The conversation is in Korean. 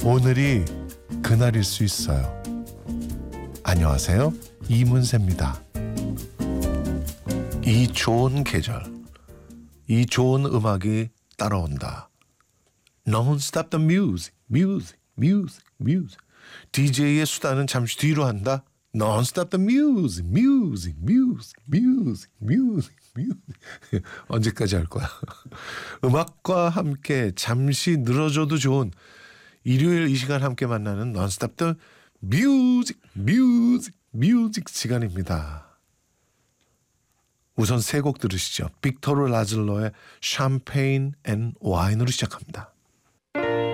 오늘이 그날일 수 있어요. 안녕하세요, 이문세입니다. 이 좋은 계절, 이 좋은 음악이 따라온다. Non-stop the music, music, music, music. DJ의 수다는 잠시 뒤로 한다. Non-stop the music, music, music, music, music, music. 언제까지 할 거야? 음악과 함께 잠시 늘어져도 좋은 일요일 이 시간 함께 만나는 Non-stop the music, music, music 시간입니다. 우선 세 곡 들으시죠. 빅토르 라즐로의 샴페인 앤 와인으로 시작합니다.